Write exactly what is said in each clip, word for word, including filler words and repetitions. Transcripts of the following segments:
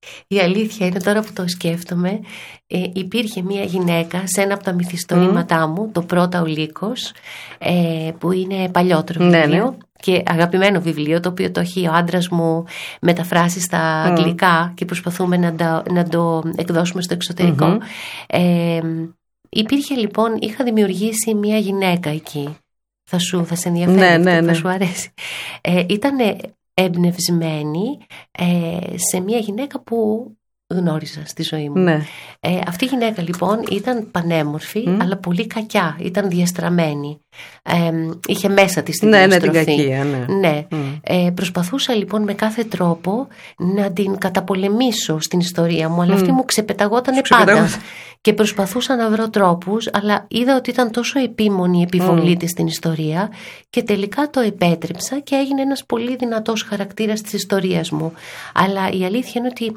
Η αλήθεια είναι, τώρα που το σκέφτομαι, ε, υπήρχε μια γυναίκα σε ένα από τα μυθιστορήματά mm. μου, το Πρώτα ο Λύκος, ε, που είναι παλιότερο βιβλίο, ναι, ναι. και αγαπημένο βιβλίο, το οποίο το έχει ο άντρας μου μεταφράσει στα αγγλικά mm. και προσπαθούμε να το, να το εκδώσουμε στο εξωτερικό. Mm-hmm. Ε, υπήρχε λοιπόν, είχα δημιουργήσει μια γυναίκα εκεί. Θα σου θα σε ενδιαφέρει, ναι, αυτό, ναι, ναι. θα σου αρέσει. Ε, ήτανε εμπνευσμένη ε, σε μια γυναίκα που γνώριζα στη ζωή μου. Ναι. Ε, αυτή η γυναίκα λοιπόν ήταν πανέμορφη, mm. αλλά πολύ κακιά, ήταν διαστραμμένη. Ε, είχε μέσα της την ναι, διαστροφή. Ναι, την κακία, ναι. ναι. Mm. Ε, προσπαθούσα λοιπόν με κάθε τρόπο να την καταπολεμήσω στην ιστορία μου, αλλά mm. αυτή μου ξεπεταγόταν πάντα. Και προσπαθούσα να βρω τρόπους, αλλά είδα ότι ήταν τόσο επίμονη η επιβολή mm. της στην ιστορία και τελικά το επέτρεψα και έγινε ένας πολύ δυνατός χαρακτήρας της ιστορίας μου. Αλλά η αλήθεια είναι ότι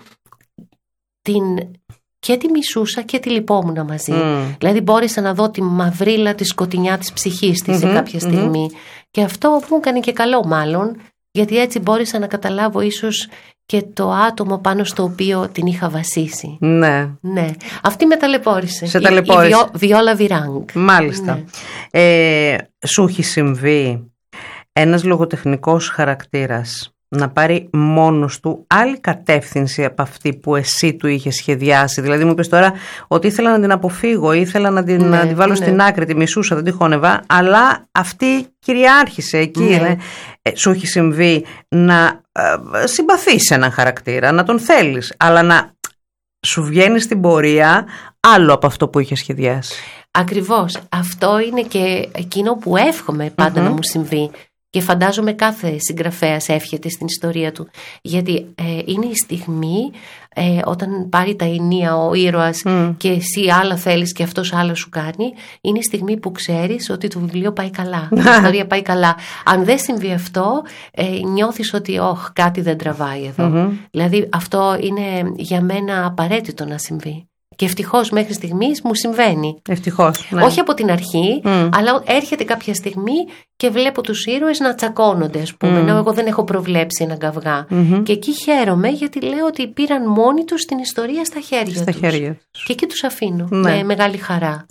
την, και τη μισούσα και τη λυπόμουνα μαζί. Mm. Δηλαδή μπόρεσα να δω τη μαυρίλα, τη σκοτεινιά της ψυχής της mm-hmm, σε κάποια στιγμή. Mm-hmm. Και αυτό μου έκανε και καλό μάλλον, γιατί έτσι μπόρεσα να καταλάβω ίσως και το άτομο πάνω στο οποίο την είχα βασίσει. Ναι. ναι. Αυτή με ταλαιπώρησε. Σε ταλαιπώρησε. Η, η Βιό, Βιόλα Βιράγκ. Μάλιστα. Ναι. Ε, σου έχει συμβεί ένας λογοτεχνικός χαρακτήρας να πάρει μόνος του άλλη κατεύθυνση από αυτή που εσύ του είχε σχεδιάσει? Δηλαδή μου είπες τώρα ότι ήθελα να την αποφύγω, ήθελα να την, ναι, να την βάλω ναι. στην άκρη, τη μισούσα, δεν τη χώνευα, αλλά αυτή κυριάρχησε εκεί. Ναι. Ε, σου έχει συμβεί να ε, συμπαθείς έναν χαρακτήρα, να τον θέλεις, αλλά να σου βγαίνει στην πορεία άλλο από αυτό που είχε σχεδιάσει? Ακριβώς. Αυτό είναι και εκείνο που εύχομαι πάντα mm-hmm. να μου συμβεί. Και φαντάζομαι κάθε συγγραφέας εύχεται στην ιστορία του. Γιατί ε, είναι η στιγμή ε, όταν πάρει τα ενία ο ήρωας mm. και εσύ άλλα θέλεις και αυτός άλλα σου κάνει, είναι η στιγμή που ξέρεις ότι το βιβλίο πάει καλά, η ιστορία πάει καλά. Αν δεν συμβεί αυτό, ε, νιώθεις ότι όχ, κάτι δεν τραβάει εδώ. Mm-hmm. Δηλαδή αυτό είναι για μένα απαραίτητο να συμβεί. Και ευτυχώς μέχρι στιγμής μου συμβαίνει. Ευτυχώς. Ναι. Όχι από την αρχή, mm. αλλά έρχεται κάποια στιγμή και βλέπω τους ήρωες να τσακώνονται, ας πούμε. Mm. Ενώ εγώ δεν έχω προβλέψει έναν καυγά. Mm-hmm. Και εκεί χαίρομαι, γιατί λέω ότι πήραν μόνοι τους την ιστορία στα χέρια στα τους. Χέρια. Και εκεί τους αφήνω. Ναι. Με μεγάλη χαρά.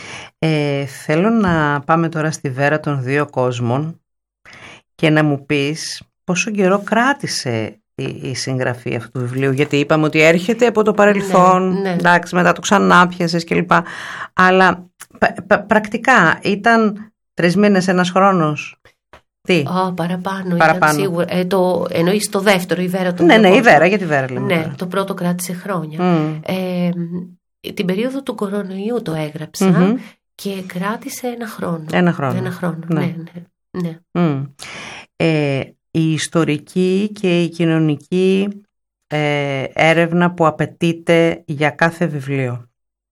Ε, θέλω να πάμε τώρα στη Βέρα των Δύο Κόσμων και να μου πεις πόσο καιρό κράτησε η συγγραφή αυτού του βιβλίου, γιατί είπαμε ότι έρχεται από το παρελθόν, ναι, ναι. εντάξει, μετά το ξανάπιασες κλπ. Αλλά πα, πα, πρακτικά ήταν τρεις μήνες, ένας χρόνος? Τι? Oh, παραπάνω, παραπάνω. Ήταν σίγουρα. Ε, το, εννοείς το δεύτερο, η Βέρα των Ναι, Δύο ναι, Κόσμων. η Βέρα, για τη Βέρα λέμε. Ναι, το πρώτο κράτησε χρόνια. Mm. Ε, την περίοδο του κορονοϊού το έγραψα mm-hmm. και κράτησε ένα χρόνο. Ένα χρόνο. Ένα χρόνο, ναι. ναι, ναι, ναι. Mm. Ε, η ιστορική και η κοινωνική ε, έρευνα που απαιτείται για κάθε βιβλίο.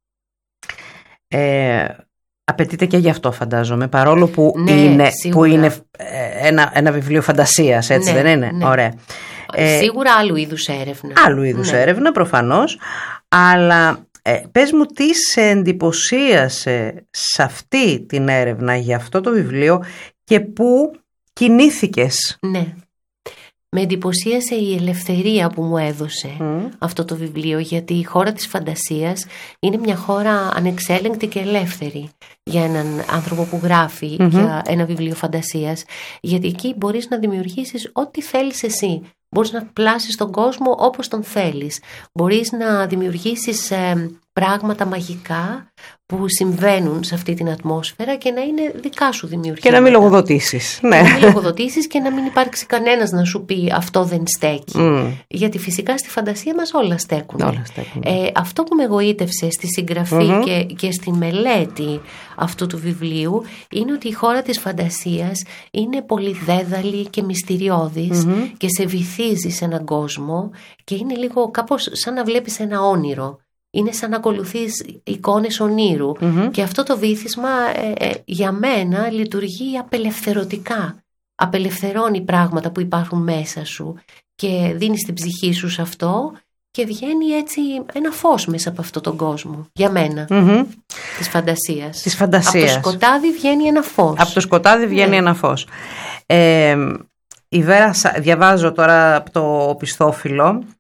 Ε, απαιτείται και γι' αυτό φαντάζομαι, παρόλο που, ναι, είναι, που είναι ένα, ένα βιβλίο φαντασίας, έτσι ναι, δεν είναι? Ναι. Ωραία. Σίγουρα άλλου είδους έρευνα. Άλλου είδους ναι. έρευνα προφανώς, αλλά ε, πες μου τι σε εντυπωσίασε σε αυτή την έρευνα για αυτό το βιβλίο και πού κινήθηκες? Ναι. Με εντυπωσίασε η ελευθερία που μου έδωσε mm. αυτό το βιβλίο, γιατί η χώρα της φαντασίας είναι μια χώρα ανεξέλεγκτη και ελεύθερη για έναν άνθρωπο που γράφει mm-hmm. για ένα βιβλίο φαντασίας, γιατί εκεί μπορείς να δημιουργήσεις ό,τι θέλεις εσύ. Μπορείς να πλάσεις τον κόσμο όπως τον θέλεις. Μπορείς να δημιουργήσεις ε, πράγματα μαγικά που συμβαίνουν σε αυτή την ατμόσφαιρα και να είναι δικά σου δημιουργήματα. Και να μην λογοδοτήσεις. Ναι. Να μην λογοδοτήσεις και να μην υπάρξει κανένας να σου πει αυτό δεν στέκει. Mm. Γιατί φυσικά στη φαντασία μας όλα στέκουν. Όλα στέκουν. Ε, αυτό που με εγωίτευσε στη συγγραφή mm-hmm. και, και στη μελέτη αυτού του βιβλίου είναι ότι η χώρα της φαντασίας είναι πολυδέδαλη και μυστηριώδης mm-hmm. και σε βυθίζει σε έναν κόσμο και είναι λίγο κάπως σαν να βλέπεις ένα όνειρο. Είναι σαν να ακολουθείς εικόνες ονείρου mm-hmm. και αυτό το βύθισμα ε, ε, για μένα λειτουργεί απελευθερωτικά. Απελευθερώνει πράγματα που υπάρχουν μέσα σου και δίνεις την ψυχή σου σε αυτό και βγαίνει έτσι ένα φως μέσα από αυτόν τον κόσμο, για μένα, mm-hmm. της φαντασίας. Της φαντασίας. Από το σκοτάδι βγαίνει ένα φως. Από το σκοτάδι βγαίνει ναι. ένα φως. Ε, η Βέρα, διαβάζω τώρα από το οπισθόφυλλο,